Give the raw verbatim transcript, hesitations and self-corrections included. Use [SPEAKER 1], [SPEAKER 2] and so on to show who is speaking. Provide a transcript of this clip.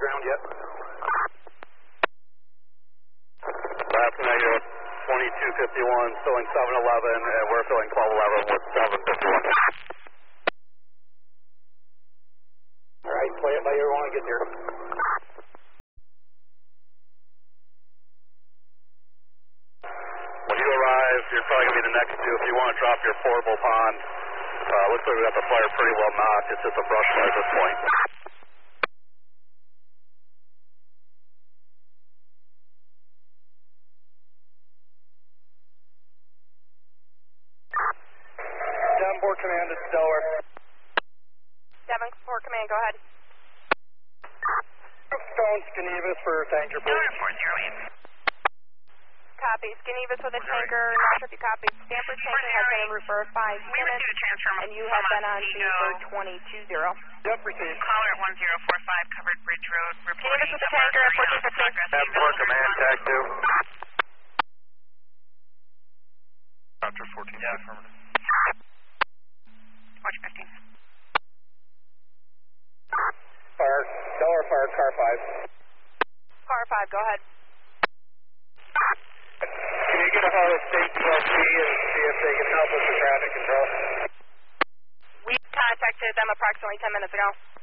[SPEAKER 1] ground yet?
[SPEAKER 2] Last negative, twenty-two fifty-one, filling seven eleven, and we're filling twelve eleven with seven fifty-one.
[SPEAKER 1] All right, play it by ear when I get there.
[SPEAKER 2] When you arrive, you're probably going to be the next two. If you want to drop your portable pond, uh, looks like we got the flare pretty well knocked. It's just a brush fire at this point.
[SPEAKER 1] Davenport Command, it's Delaware.
[SPEAKER 3] Davenport Command, go ahead.
[SPEAKER 1] Stone Skenevis for tanker, please.
[SPEAKER 4] Delaware four zero eight.
[SPEAKER 3] Copy. Skenevis with a tanker. Not sure if you copy. Stanford tanker has been en route for five
[SPEAKER 4] We
[SPEAKER 3] minutes,
[SPEAKER 4] received a transfer
[SPEAKER 3] and you have been on scene for twenty-two zero.
[SPEAKER 1] Yep, received.
[SPEAKER 4] Caller at one zero four five, covered Bridge Road, reporting
[SPEAKER 3] Skenevis with the tanker at fourteen fifteen.
[SPEAKER 2] Davenport Command, tag two.
[SPEAKER 1] After fourteen, yeah, affirmative.
[SPEAKER 4] Watch fifteen.
[SPEAKER 1] Fire, Delaware fire, car five.
[SPEAKER 3] Car five, go ahead.
[SPEAKER 1] Can you get a hold of State D L T and see if they can help with the traffic control?
[SPEAKER 3] We contacted them approximately ten minutes ago.